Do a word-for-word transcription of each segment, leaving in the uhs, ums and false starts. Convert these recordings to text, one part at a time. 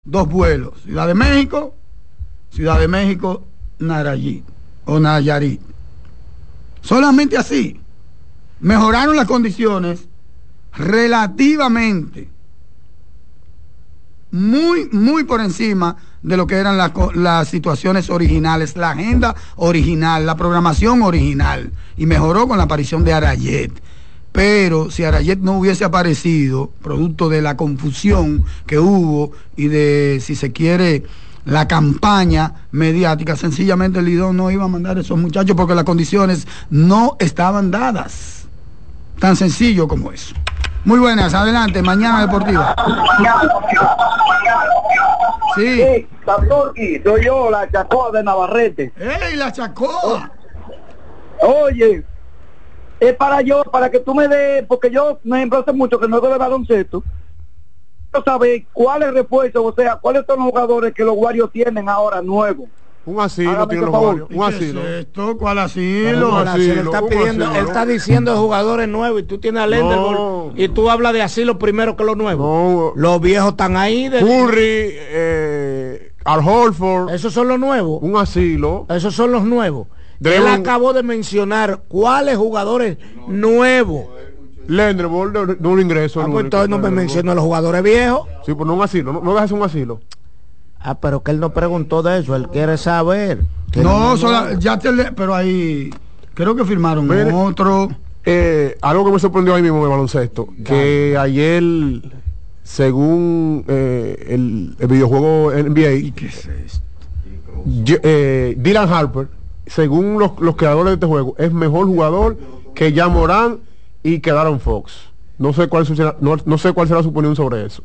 dos vuelos, Ciudad de México, Ciudad de México, Nayarit o Nayarit. Solamente así mejoraron las condiciones relativamente muy, muy por encima de lo que eran las, las situaciones originales, la agenda original, la programación original, y mejoró con la aparición de Arayet. Pero si Arayet no hubiese aparecido, producto de la confusión que hubo y de, si se quiere, la campaña mediática, sencillamente el Lidón no iba a mandar a esos muchachos porque las condiciones no estaban dadas. Tan sencillo como eso. Muy buenas, adelante, Mañana Deportiva. Sí. Sí, Santorqui, soy yo, la Chacoa de Navarrete. ¡Ey, la Chacoa! Oye, es para yo, para que tú me des, porque yo me hace mucho que no juego de baloncesto. Quiero saber cuáles refuerzos, o sea, cuáles son los jugadores que los Warriors tienen ahora nuevos. Un asilo tiene los Warriors, un asilo. ¿Qué es esto? ¿Cuál asilo? Un asilo, él está un pidiendo, asilo. él está diciendo de jugadores nuevos y tú tienes a Lenderborn No. y tú hablas de asilo primero que los nuevos. No. Los viejos están ahí. De... Curry, eh, Al Horford, Esos son los nuevos. un asilo. Esos son los nuevos. Draymond- Él acabó de mencionar cuáles jugadores nuevos. Lenderborn no, no un ingreso. Ah, no, pues entonces no me Lenderborn. mencionó los jugadores viejos. Sí, pero no un asilo, no, no dejes un asilo. Ah, pero que él no preguntó de eso, él quiere saber. Que No, no- sola- ya te le, pero ahí creo que firmaron Mire. otro. Eh, algo que me sorprendió ahí mismo en el baloncesto, que ayer, según eh, el, el videojuego N B A, ¿Qué es esto? Ye- eh, Dylan Harper, según los, los creadores de este juego, es mejor jugador que Ja Morant y que Darren Fox. No sé cuál será, no, no sé cuál será su opinión sobre eso.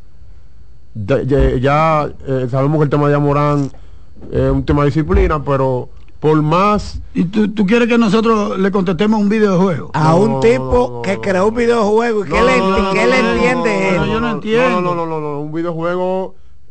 Ya, ya- ya, eh, sabemos que el tema de Ja Morant es un tema de disciplina, pero por más ¿Y tú, tú quieres que nosotros le contestemos un videojuego? A No, un tipo no, no, que no. creó un videojuego y que No, le, no, no, que no, le no, entiende no, él. yo no entiendo. No, no, no, no, no, un videojuego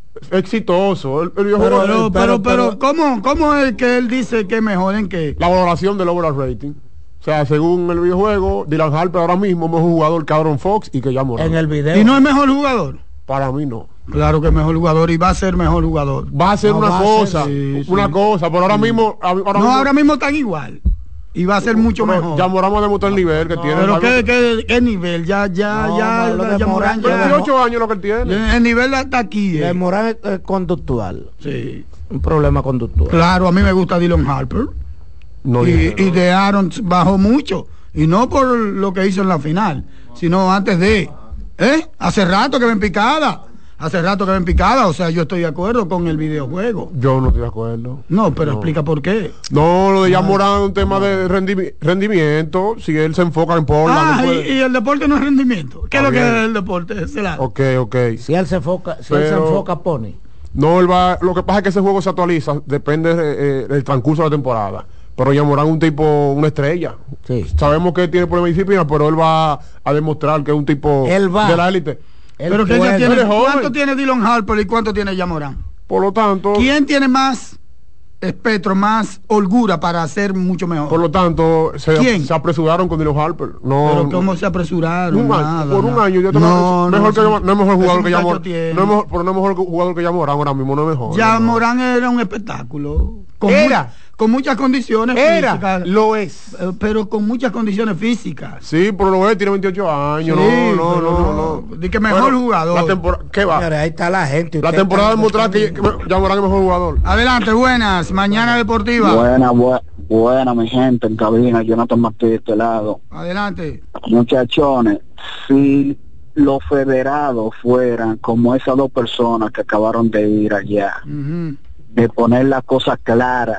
exitoso. El, el videojuego Pero, es- pero, pero, pero- ¿cómo, ¿cómo es que él dice que mejor en qué? la valoración del overall rating. O sea, según el videojuego, Dylan Harper ahora mismo es mejor jugador que Aaron Fox y que Ja Morant. En el video. ¿Y no es mejor jugador? Para mí no. Claro que es mejor jugador y va a ser mejor jugador. Va a ser No, una va a cosa, ser, sí, una sí. cosa, pero ahora mismo, ahora No, mismo, ahora mismo están igual. Y va a ser mucho pero mejor. Ja Morant va a demostrar el nivel que tiene. Pero ¿sabes? ¿qué, qué, qué nivel? Ya, ya, No, ya, no, lo de ya Morán Morán ya- ya- veintiocho años lo que él tiene. el nivel está aquí. eh. El Morán es eh, conductual. Sí. Un problema conductual. Claro, a mí me gusta Dylan Harper. No, y, dije, y no. de Aaron bajó mucho. Y no por lo que hizo en la final, sino antes de. ¿Eh? Hace rato que ven picada. Hace rato que ven picada. O sea, yo estoy de acuerdo con el videojuego. Yo no estoy de acuerdo. No, pero No. explica por qué. No, lo de Ja Morant es un tema de rendimi- rendimiento. Si él se enfoca en Portland, Ah, él y, puede- y el deporte no es rendimiento. ¿Qué es Está lo que bien. es el deporte? Ese lado. Ok, ok. Si él se enfoca, si él se Pero- enfoca, pone. No, él va, lo que pasa es que ese juego se actualiza, depende de, eh, del transcurso de la temporada. Pero Ja Morant es un tipo, una estrella. Sí. Sabemos que tiene problemas de disciplina, pero él va a demostrar que es un tipo Él va. de la élite. Él Pero que ya puede. tiene, Él es joven. ¿cuánto tiene Dylan Harper y cuánto tiene Ja Morant? Por lo tanto, ¿Quién tiene más espectro, más holgura para hacer mucho mejor? por lo tanto, se, ¿Quién? se apresuraron con Dylan Harper. No, Pero no- cómo se apresuraron. un año, Nada, por un nada. año ya te no, mejor que ese- Ja- no es mejor jugador ese que Ja muchacho Morant. tiene- No es mejor, pero no es mejor jugador que Ja Morant ahora mismo, no es mejor. Ya no. Morán era un espectáculo. Con Era. mu- con muchas condiciones Era, físicas. lo es. eh, Pero con muchas condiciones físicas. Sí, pero lo es, tiene veintiocho años. Sí, no, no, pero no, no. no. Di que mejor jugador. La temporada, ¿qué va? Señores, ahí está la gente. La usted temporada está- demostrará que, que Ja Morant es mejor jugador. Adelante, buenas. Mañana Deportiva. Buena, bu- buena, mi gente, en cabina, Jonathan Martí de este lado. Adelante. Muchachones, si los federados fueran como esas dos personas que acabaron de ir allá, Ujú. de poner las cosas claras,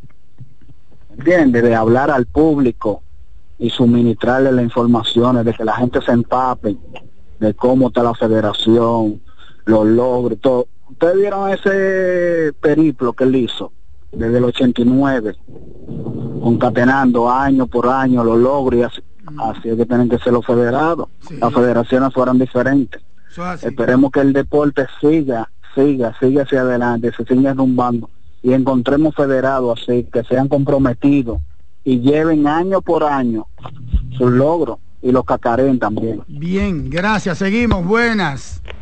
¿entiendes? De hablar al público y suministrarle las informaciones, de que la gente se empape de cómo está la federación, los logros, todo. Ustedes vieron ese periplo que él hizo desde el ochenta y nueve, concatenando año por año los logros, y así, así es que tienen que ser los federados. Sí. Las federaciones fueran diferentes. Eso es así. Esperemos que el deporte siga, siga, siga hacia adelante, se siga derrumbando y encontremos federados así, que sean comprometidos y lleven año por año sus logros y los cacaren también. Bien, gracias. Seguimos. Buenas.